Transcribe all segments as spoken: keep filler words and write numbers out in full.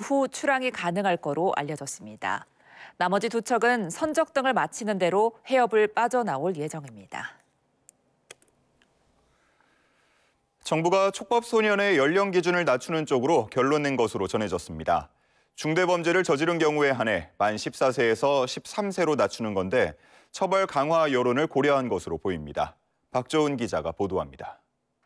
후 출항이 가능할 거로 알려졌습니다. 나머지 두 척은 선적 등을 마치는 대로 해협을 빠져나올 예정입니다. 정부가 촉법 소년의 연령 기준을 낮추는 쪽으로 결론 낸 것으로 전해졌습니다. 중대범죄를 저지른 경우에 한해 만 열네 세에서 열세 세로 낮추는 건데 처벌 강화 여론을 고려한 것으로 보입니다. 박조은 기자가 보도합니다.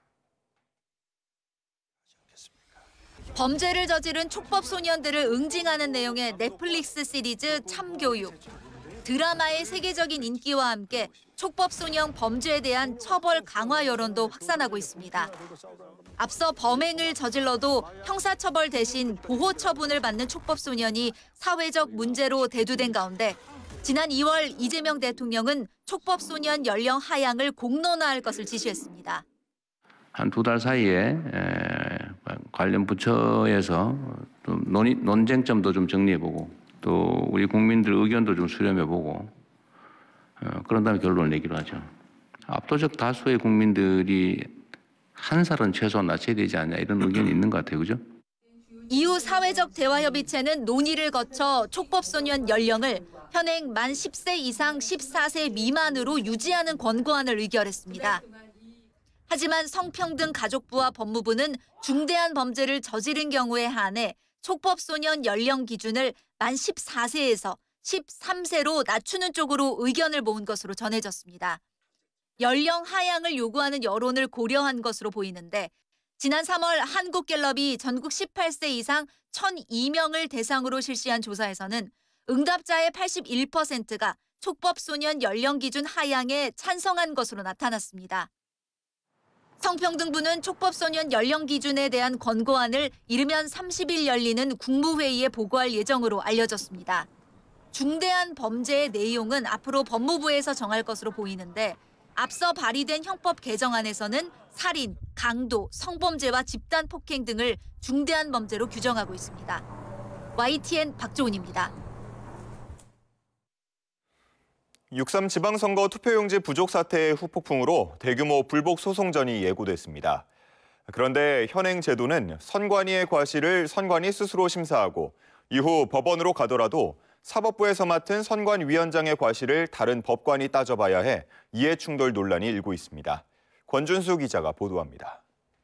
범죄를 저지른 촉법 소년들을 응징하는 내용의 넷플릭스 시리즈 참교육. 드라마의 세계적인 인기와 함께 촉법 소년 범죄에 대한 처벌 강화 여론도 확산하고 있습니다. 앞서 범행을 저질러도 형사처벌 대신 보호 처분을 받는 촉법 소년이 사회적 문제로 대두된 가운데 지난 이월 이재명 대통령은 촉법 소년 연령 하향을 공론화할 것을 지시했습니다. 한 두 달 사이에 관련 부처에서 좀 논의, 논쟁점도 좀 정리해보고 또 우리 국민들 의견도 좀 수렴해보고 그런 다음에 결론을 내기로 하죠. 압도적 다수의 국민들이 한 살은 최소한 낮춰야 되지 않냐 이런 의견이 있는 것 같아요. 그죠? 이후 사회적 대화협의체는 논의를 거쳐 촉법소년 연령을 현행 만 십 세 이상 열네 세 미만으로 유지하는 권고안을 의결했습니다. 하지만 성평등가족부와 법무부는 중대한 범죄를 저지른 경우에 한해 촉법소년 연령 기준을 만 열네 세에서 열세 세로 낮추는 쪽으로 의견을 모은 것으로 전해졌습니다. 연령 하향을 요구하는 여론을 고려한 것으로 보이는데 지난 삼월 한국갤럽이 전국 십팔 세 이상 천이 명을 대상으로 실시한 조사에서는 응답자의 팔십일 퍼센트가 촉법소년 연령 기준 하향에 찬성한 것으로 나타났습니다. 성평등부는 촉법소년 연령 기준에 대한 권고안을 이르면 삼십 일 열리는 국무회의에 보고할 예정으로 알려졌습니다. 중대한 범죄의 내용은 앞으로 법무부에서 정할 것으로 보이는데 앞서 발의된 형법 개정안에서는 살인, 강도, 성범죄와 집단 폭행 등을 중대한 범죄로 규정하고 있습니다. 와이티엔 박조은입니다. 육삼 지방선거 투표용지 부족 사태의 후폭풍으로 대규모 불복 소송전이 예고됐습니다. 그런데 현행 제도는 선관위의 과실을 선관위 스스로 심사하고 이후 법원으로 가더라도 사법부에서 맡은 선관위원장의 과실을 다른 법관이 따져봐야 해 이해충돌 논란이 일고 있습니다. 권준수 기자가 보도합니다.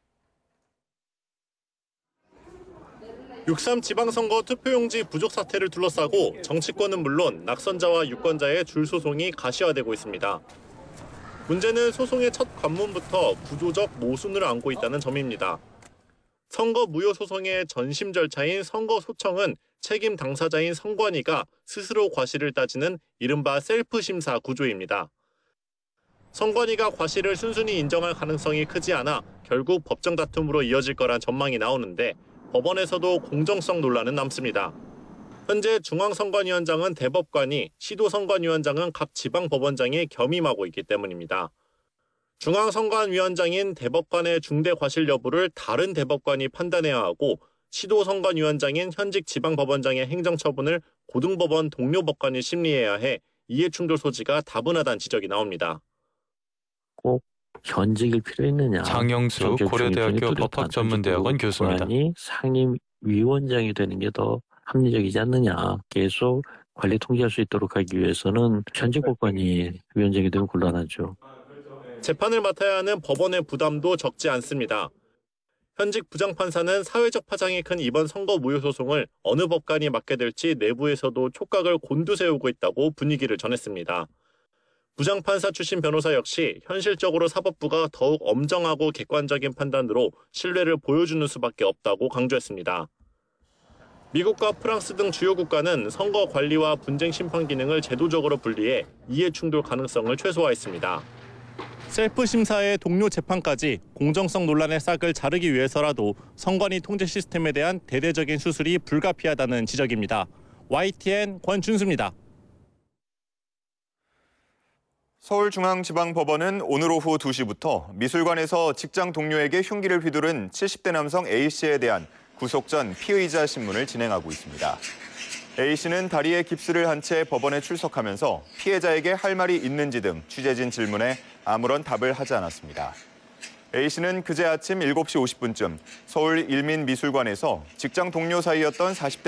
육삼 지방선거 투표용지 부족 사태를 둘러싸고 정치권은 물론 낙선자와 유권자의 줄 소송이 가시화되고 있습니다. 문제는 소송의 첫 관문부터 구조적 모순을 안고 있다는 점입니다. 선거 무효 소송의 전심 절차인 선거소청은 책임 당사자인 선관위가 스스로 과실을 따지는 이른바 셀프 심사 구조입니다. 선관위가 과실을 순순히 인정할 가능성이 크지 않아 결국 법정 다툼으로 이어질 거란 전망이 나오는데 법원에서도 공정성 논란은 남습니다. 현재 중앙선관위원장은 대법관이, 시도선관위원장은 각 지방법원장이 겸임하고 있기 때문입니다. 중앙선관위원장인 대법관의 중대 과실 여부를 다른 대법관이 판단해야 하고 시도선관위원장인 현직 지방법원장의 행정처분을 고등법원 동료 법관이 심리해야 해 이해충돌 소지가 다분하다는 지적이 나옵니다. 꼭 현직일 필요 있느냐. 장영수 고려대학교 법학전문대학원 교수입니다. 상임위원장이 되는 게 더 합리적이지 않느냐. 계속 관리 통제할 수 있도록 하기 위해서는 현직 법관이 위원장이 되면 곤란하죠. 재판을 맡아야 하는 법원의 부담도 적지 않습니다. 현직 부장판사는 사회적 파장이 큰 이번 선거 무효 소송을 어느 법관이 맡게 될지 내부에서도 촉각을 곤두세우고 있다고 분위기를 전했습니다. 부장판사 출신 변호사 역시 현실적으로 사법부가 더욱 엄정하고 객관적인 판단으로 신뢰를 보여주는 수밖에 없다고 강조했습니다. 미국과 프랑스 등 주요 국가는 선거 관리와 분쟁 심판 기능을 제도적으로 분리해 이해충돌 가능성을 최소화했습니다. 셀프 심사의 동료 재판까지 공정성 논란의 싹을 자르기 위해서라도 선관위 통제 시스템에 대한 대대적인 수술이 불가피하다는 지적입니다. 와이티엔 권준수입니다. 서울중앙지방법원은 오늘 오후 두 시부터 미술관에서 직장 동료에게 흉기를 휘두른 칠십 대 남성 A씨에 대한 구속 전 피의자 신문을 진행하고 있습니다. A씨는 다리에 깁스를 한 채 법원에 출석하면서 피해자에게 할 말이 있는지 등 취재진 질문에 아무런 답을 하지 않았습니다. A씨는 그제 아침 일곱 시 오십 분쯤 서울 일민미술관에서 직장 동료 사이였던 사십 대